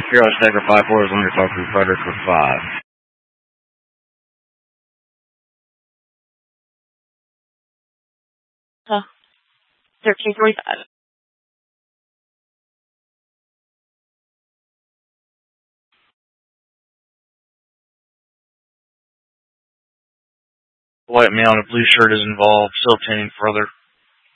Hero Stacker 5-4 is on your talk to Frederick with 5. 1345. White male in a blue shirt is involved, still obtaining further.